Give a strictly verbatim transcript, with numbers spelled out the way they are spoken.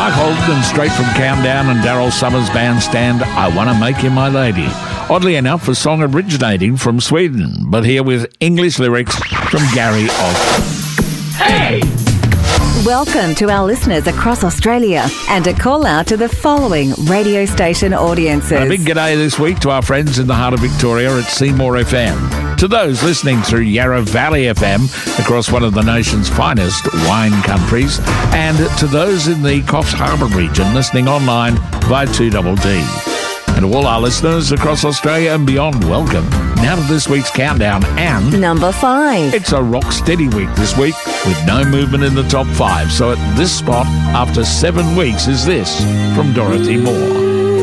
Mike Holden and straight from Countdown and Daryl Summers' bandstand, I Wanna Make You My Lady. Oddly enough, a song originating from Sweden, but here with English lyrics from Gary Osborne. Hey! Welcome to our listeners across Australia and a call out to the following radio station audiences. A big g'day this week to our friends in the heart of Victoria at Seymour F M. To those listening through Yarra Valley F M across one of the nation's finest wine countries, and to those in the Coffs Harbour region listening online via two D D. And to all our listeners across Australia and beyond, welcome. Now to this week's countdown and... Number five. It's a rock steady week this week with no movement in the top five. So at this spot, after seven weeks, is this from Dorothy Moore.